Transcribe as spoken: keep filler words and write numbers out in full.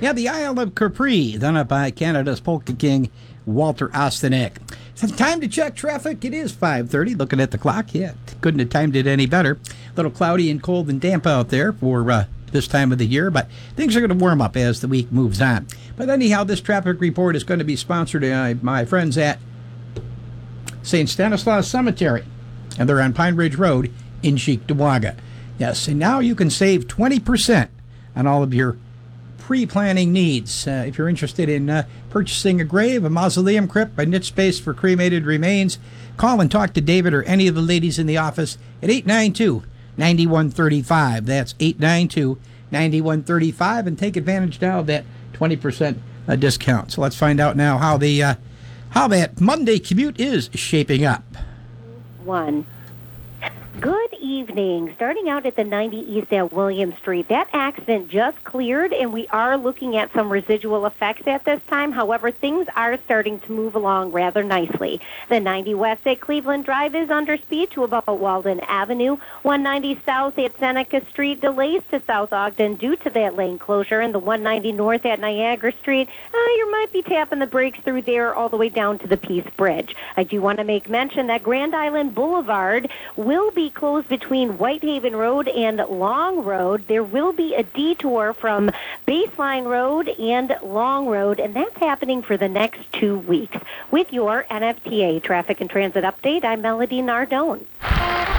Yeah, the Isle of Capri, done up by Canada's Polka King, Walter Ostanek. It's time to check traffic. It is five thirty. Looking at the clock, yeah, couldn't have timed it any better. A little cloudy and cold and damp out there for uh, this time of the year, but things are going to warm up as the week moves on. But anyhow, this traffic report is going to be sponsored by my friends at Saint Stanislaus Cemetery, and they're on Pine Ridge Road in Cheektowaga. Yes, and now you can save twenty percent on all of your pre-planning needs. Uh, if you're interested in uh, purchasing a grave, a mausoleum, crypt, a niche space for cremated remains, call and talk to David or any of the ladies in the office at eight nine two, nine one three five. That's eight nine two, nine one three five, and take advantage now of that twenty percent uh, discount. So let's find out now how the uh, how that Monday commute is shaping up. One. Good evening. Starting out at the ninety East at William Street. That accident just cleared, and we are looking at some residual effects at this time. However, things are starting to move along rather nicely. The ninety West at Cleveland Drive is under speed to about Walden Avenue. one ninety South at Seneca Street delays to South Ogden due to that lane closure. And the one ninety North at Niagara Street, uh, you might be tapping the brakes through there all the way down to the Peace Bridge. I do want to make mention that Grand Island Boulevard will be closed between Whitehaven Road and Long Road. There will be a detour from Baseline Road and Long Road, and that's happening for the next two weeks. With your N F T A Traffic and Transit Update, I'm Melody Nardone.